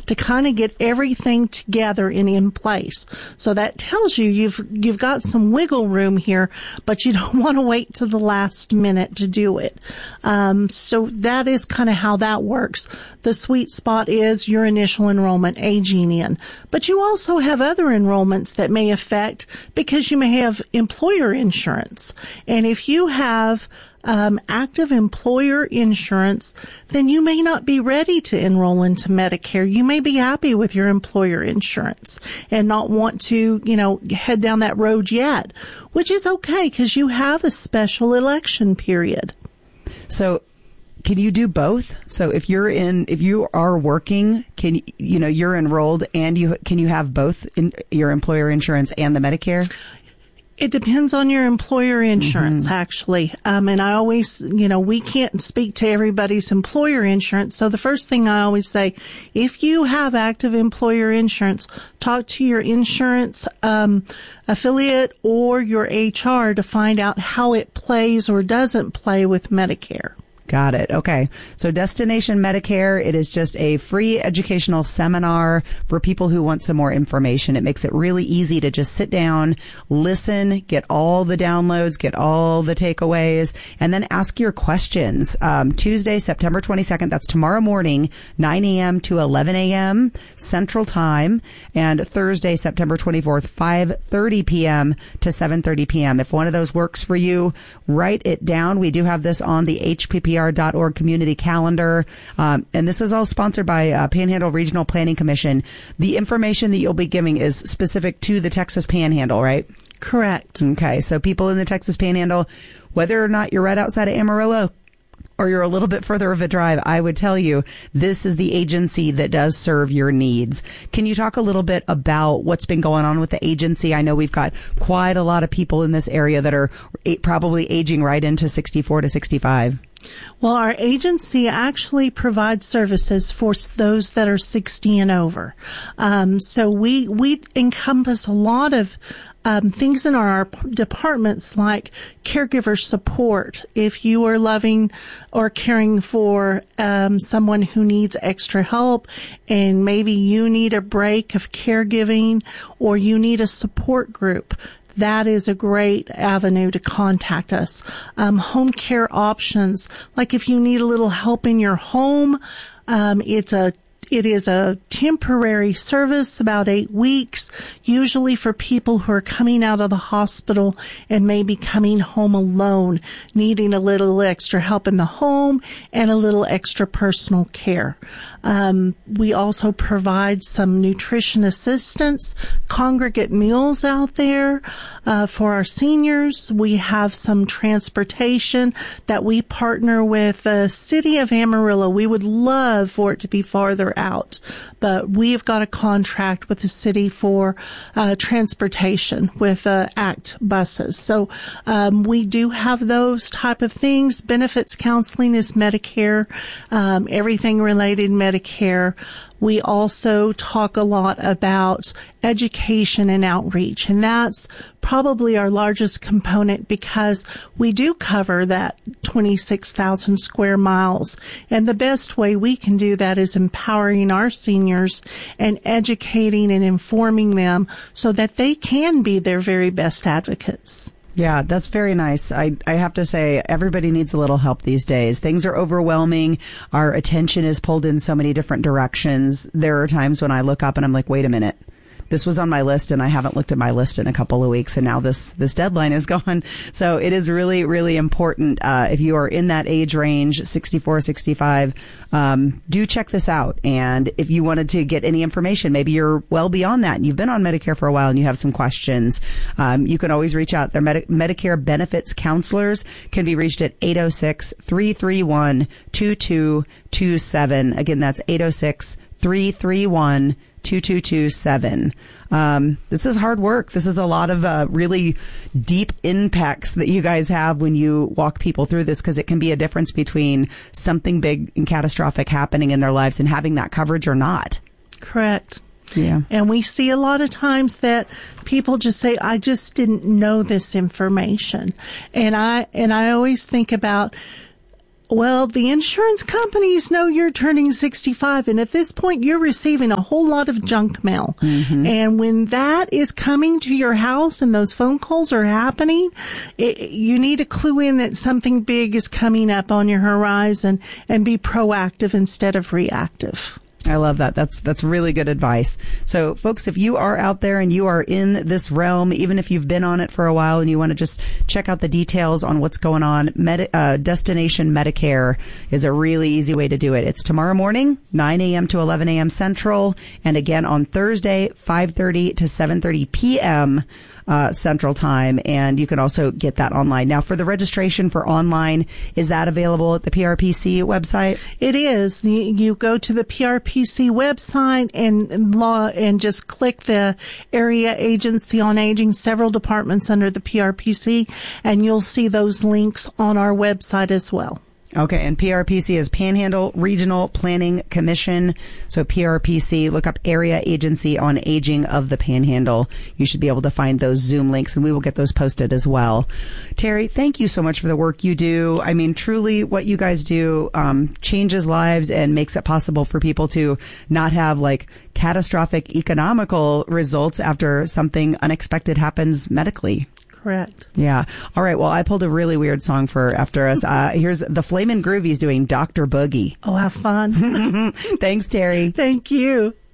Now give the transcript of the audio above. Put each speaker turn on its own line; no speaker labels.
to kind of get everything together and in place. So that tells you you've got some wiggle room here, but you don't want to wait to the last minute to do it. So that is kind of how that works. The sweet spot is your initial enrollment, aging in. But you also have other enrollments that may affect because you may have employer insurance. And if you have active employer insurance, then you may not be ready to enroll into Medicare. You may be happy with your employer insurance and not want to, head down that road yet, which is okay because you have a special election period.
So can you do both? So if you are working, you're enrolled and can you have both in your employer insurance and the Medicare?
It depends on your employer insurance, actually. And I always, we can't speak to everybody's employer insurance. So the first thing I always say, if you have active employer insurance, talk to your insurance affiliate or your HR to find out how it plays or doesn't play with Medicare.
Got it. Okay. So Destination Medicare, it is just a free educational seminar for people who want some more information. It makes it really easy to just sit down, listen, get all the downloads, get all the takeaways, and then ask your questions. Tuesday, September 22nd, that's tomorrow morning, 9 a.m. to 11 a.m. Central Time, and Thursday, September 24th, 5:30 p.m. to 7:30 p.m. If one of those works for you, write it down. We do have this on the HPPR.org community calendar. And this is all sponsored by Panhandle Regional Planning Commission. The information that you'll be giving is specific to the Texas Panhandle, right?
Correct.
Okay. So people in the Texas Panhandle, whether or not you're right outside of Amarillo or you're a little bit further of a drive, I would tell you this is the agency that does serve your needs. Can you talk a little bit about what's been going on with the agency? I know we've got quite a lot of people in this area that are probably aging right into 64 to 65.
Well, our agency actually provides services for those that are 60 and over. So we encompass a lot of things in our departments like caregiver support. If you are loving or caring for someone who needs extra help and maybe you need a break of caregiving or you need a support group, that is a great avenue to contact us. Home care options, like if you need a little help in your home, it is a temporary service, about 8 weeks, usually for people who are coming out of the hospital and maybe coming home alone, needing a little extra help in the home and a little extra personal care. We also provide some nutrition assistance, congregate meals out there for our seniors. We have some transportation that we partner with the city of Amarillo. We would love for it to be farther out, but we've got a contract with the city for transportation with ACT buses. So we do have those type of things. Benefits counseling is Medicare, everything related Medicare. We also talk a lot about education and outreach, and that's probably our largest component because we do cover that 26,000 square miles. And the best way we can do that is empowering our seniors and educating and informing them so that they can be their very best advocates.
Yeah, that's very nice. I have to say, everybody needs a little help these days. Things are overwhelming. Our attention is pulled in so many different directions. There are times when I look up and I'm like, wait a minute. This was on my list and I haven't looked at my list in a couple of weeks, and now this deadline is gone. So it is really, really important. If you are in that age range, 64, 65, do check this out. And if you wanted to get any information, maybe you're well beyond that and you've been on Medicare for a while and you have some questions, you can always reach out. Their Medicare benefits counselors can be reached at 806-331-2227. Again, that's 806-331-2227. 2227. This is hard work. This is a lot of really deep impacts that you guys have when you walk people through this, because it can be a difference between something big and catastrophic happening in their lives and having that coverage or not.
Correct.
Yeah.
And we see a lot of times that people just say, I just didn't know this information. And I always think about Well, the insurance companies know you're turning 65, and at this point, you're receiving a whole lot of junk mail. And when that is coming to your house and those phone calls are happening, you need to clue in that something big is coming up on your horizon and be proactive instead of reactive.
I love that. That's really good advice. So folks, if you are out there and you are in this realm, even if you've been on it for a while and you want to just check out the details on what's going on, Destination Medicare is a really easy way to do it. It's tomorrow morning, 9 a.m. to 11 a.m. Central, and again on Thursday, 5:30 to 7:30 p.m. Central Time, and you can also get that online. Now, for the registration for online, is that available at the PRPC website?
It is. You go to the PRPC website and just click the Area Agency on Aging, several departments under the PRPC, and you'll see those links on our website as well.
Okay, and PRPC is Panhandle Regional Planning Commission. So PRPC, look up Area Agency on Aging of the Panhandle. You should be able to find those Zoom links, and we will get those posted as well. Terry, thank you so much for the work you do. I mean, truly what you guys do changes lives and makes it possible for people to not have like catastrophic economical results after something unexpected happens medically.
Correct.
Yeah. All right. Well, I pulled a really weird song for after us. Here's the Flamin' Groovies doing Dr. Boogie.
Oh, how fun.
Thanks, Terry.
Thank you.